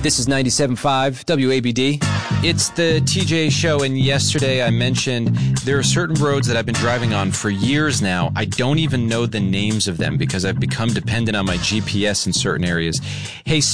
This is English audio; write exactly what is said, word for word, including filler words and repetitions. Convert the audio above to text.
This is ninety-seven point five W A B D. It's the T J Show, and yesterday I mentioned there are certain roads that I've been driving on for years now. I don't even know the names of them because I've become dependent on my G P S in certain areas. Hey,